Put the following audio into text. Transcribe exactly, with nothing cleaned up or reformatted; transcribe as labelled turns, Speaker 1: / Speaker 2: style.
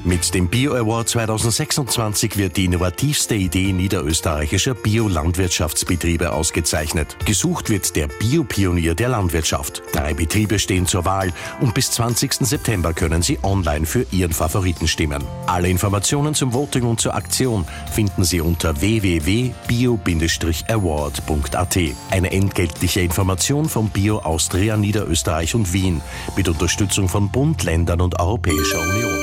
Speaker 1: Mit dem Bio Award zweitausendsechsundzwanzig wird die innovativste Idee niederösterreichischer Bio-Landwirtschaftsbetriebe ausgezeichnet. Gesucht wird der Bio-Pionier der Landwirtschaft. Drei Betriebe stehen zur Wahl und bis zwanzigsten September können Sie online für Ihren Favoriten stimmen. Alle Informationen zum Voting und zur Aktion finden Sie unter w w w punkt bio award punkt a t. Eine entgeltliche Information von Bio Austria Niederösterreich und Wien mit Unterstützung von Bund, Ländern und Europäischer Union.